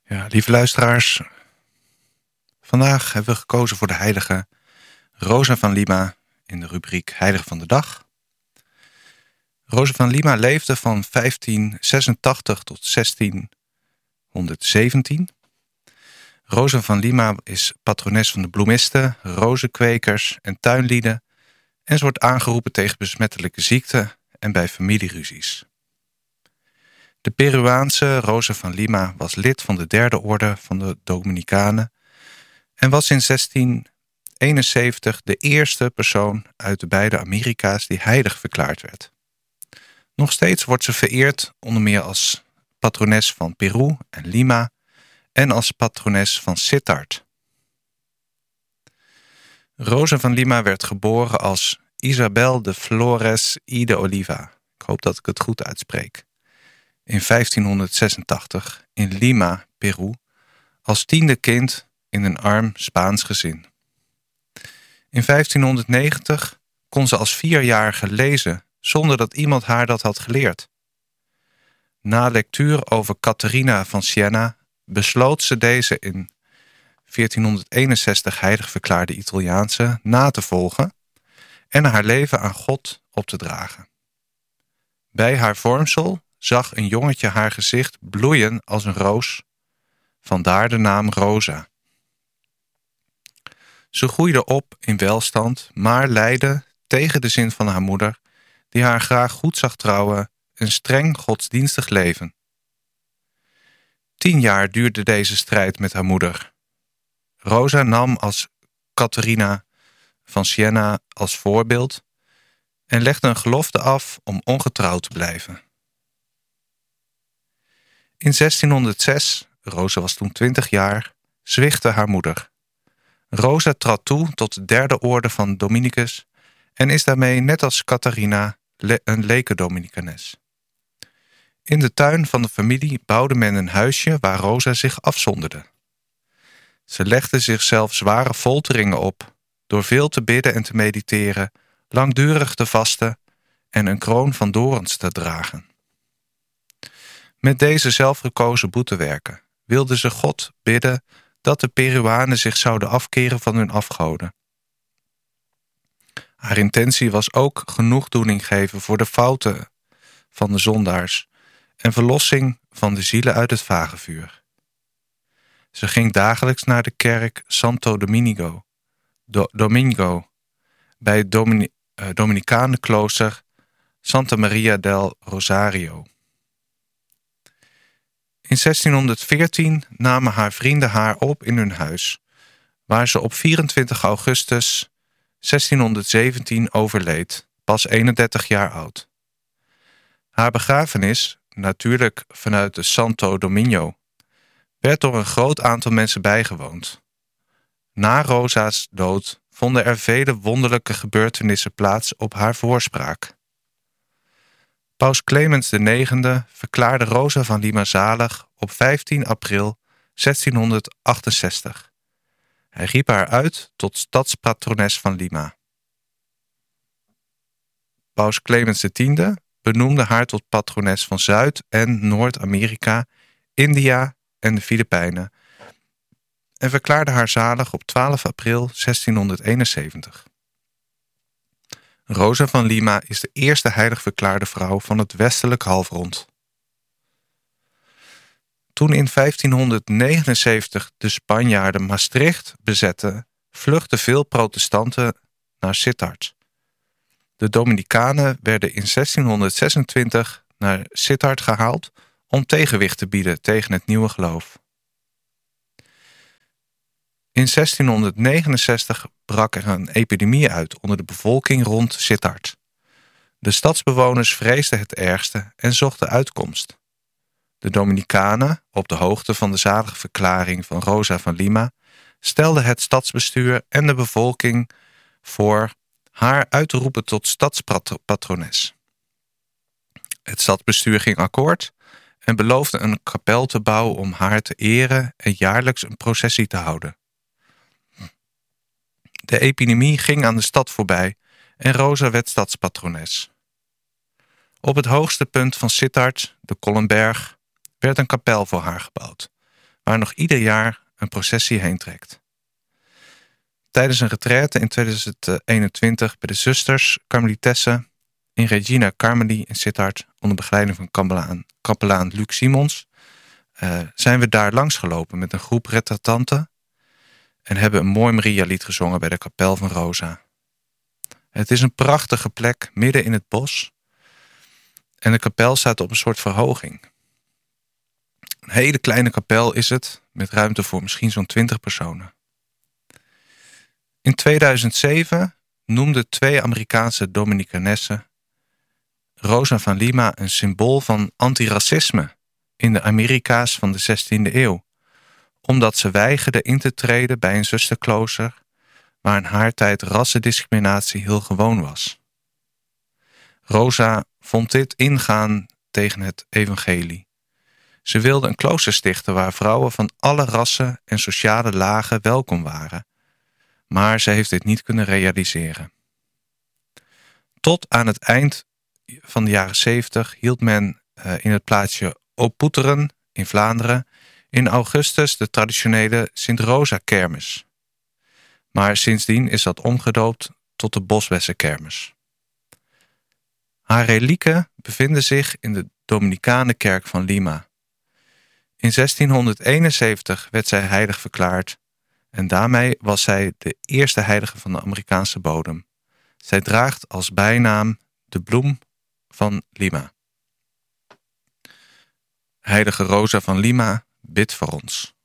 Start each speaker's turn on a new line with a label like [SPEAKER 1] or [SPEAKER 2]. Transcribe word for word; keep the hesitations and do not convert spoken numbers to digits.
[SPEAKER 1] Ja, lieve luisteraars, vandaag hebben we gekozen voor de heilige Rosa van Lima in de rubriek Heilige van de Dag. Rosa van Lima leefde van vijftien zesentachtig tot zestienhonderdzeventien. Rosa van Lima is patrones van de bloemisten, rozenkwekers en tuinlieden en ze wordt aangeroepen tegen besmettelijke ziekten en bij familieruzies. De Peruaanse Rosa van Lima was lid van de derde orde van de Dominicanen en was in zestien eenenzeventig de eerste persoon uit de beide Amerika's die heilig verklaard werd. Nog steeds wordt ze vereerd onder meer als patrones van Peru en Lima en als patrones van Sittard. Rosa van Lima werd geboren als Isabel de Flores y de Oliva. Ik hoop dat ik het goed uitspreek. In vijftienhonderdzesentachtig in Lima, Peru, als tiende kind in een arm Spaans gezin. In vijftienhonderdnegentig kon ze als vierjarige lezen zonder dat iemand haar dat had geleerd. Na lectuur over Catharina van Siena besloot ze deze in veertienhonderdeenenzestig heilig verklaarde Italiaanse na te volgen en haar leven aan God op te dragen. Bij haar vormsel zag een jongetje haar gezicht bloeien als een roos, vandaar de naam Rosa. Ze groeide op in welstand, maar leidde, tegen de zin van haar moeder, die haar graag goed zag trouwen, een streng godsdienstig leven. Tien jaar duurde deze strijd met haar moeder. Rosa nam als Catharina van Siena als voorbeeld en legde een gelofte af om ongetrouwd te blijven. In zestienhonderdzes, Rosa was toen twintig jaar, zwichtte haar moeder. Rosa trad toe tot de derde orde van Dominicus en is daarmee net als Catharina een lekendominicanes. In de tuin van de familie bouwde men een huisje waar Rosa zich afzonderde. Ze legde zichzelf zware folteringen op door veel te bidden en te mediteren, langdurig te vasten en een kroon van dorens te dragen. Met deze zelfgekozen boetewerken wilde ze God bidden dat de Peruanen zich zouden afkeren van hun afgoden. Haar intentie was ook genoegdoening geven voor de fouten van de zondaars en verlossing van de zielen uit het vagevuur. Ze ging dagelijks naar de kerk Santo Domingo, Do- Domingo bij het Domini- uh, Dominicanenklooster Santa Maria del Rosario. In zestienhonderdveertien namen haar vrienden haar op in hun huis, waar ze op vierentwintig augustus zestienhonderdzeventien overleed, pas eenendertig jaar oud. Haar begrafenis, natuurlijk vanuit de Santo Domingo, werd door een groot aantal mensen bijgewoond. Na Rosa's dood vonden er vele wonderlijke gebeurtenissen plaats op haar voorspraak. Paus Clemens de negende verklaarde Rosa van Lima zalig op vijftien april zestienhonderdachtenzestig. Hij riep haar uit tot stadspatrones van Lima. Paus Clemens de tiende benoemde haar tot patrones van Zuid- en Noord-Amerika, India en de Filipijnen en verklaarde haar zalig op twaalf april zestienhonderdeenenzeventig. Rosa van Lima is de eerste heilig verklaarde vrouw van het westelijk halfrond. Toen in vijftienhonderdnegenenzeventig de Spanjaarden Maastricht bezetten, vluchtten veel protestanten naar Sittard. De Dominicanen werden in zestienhonderdzesentwintig naar Sittard gehaald om tegenwicht te bieden tegen het nieuwe geloof. In zestienhonderdnegenenzestig brak er een epidemie uit onder de bevolking rond Sittard. De stadsbewoners vreesden het ergste en zochten uitkomst. De Dominicanen, op de hoogte van de zalige verklaring van Rosa van Lima, stelden het stadsbestuur en de bevolking voor haar uit te roepen tot stadspatrones. Het stadsbestuur ging akkoord en beloofde een kapel te bouwen om haar te eren en jaarlijks een processie te houden. De epidemie ging aan de stad voorbij en Rosa werd stadspatrones. Op het hoogste punt van Sittard, de Kollenberg, werd een kapel voor haar gebouwd, waar nog ieder jaar een processie heen trekt. Tijdens een retraite in tweeduizend eenentwintig bij de zusters Karmelitessen in Regina Carmeli in Sittard onder begeleiding van kapelaan, kapelaan Luc Simons uh, zijn we daar langsgelopen met een groep retratanten en hebben een mooi Maria-lied gezongen bij de kapel van Rosa. Het is een prachtige plek midden in het bos en de kapel staat op een soort verhoging. Een hele kleine kapel is het, met ruimte voor misschien zo'n twintig personen. In tweeduizend zeven noemden twee Amerikaanse Dominicanessen Rosa van Lima een symbool van antiracisme in de Amerika's van de zestiende eeuw, omdat ze weigerde in te treden bij een zusterklooster waar in haar tijd rassendiscriminatie heel gewoon was. Rosa vond dit ingaan tegen het evangelie. Ze wilde een klooster stichten waar vrouwen van alle rassen en sociale lagen welkom waren, maar ze heeft dit niet kunnen realiseren. Tot aan het eind van de jaren zeventig hield men uh, in het plaatsje Oppoeteren in Vlaanderen in augustus de traditionele Sint-Rosa-kermis. Maar sindsdien is dat omgedoopt tot de Boswessenkermis. Haar relieken bevinden zich in de Dominicanenkerk van Lima. In zestienhonderdeenenzeventig werd zij heilig verklaard en daarmee was zij de eerste heilige van de Amerikaanse bodem. Zij draagt als bijnaam de bloem van Lima. Heilige Rosa van Lima, bid voor ons.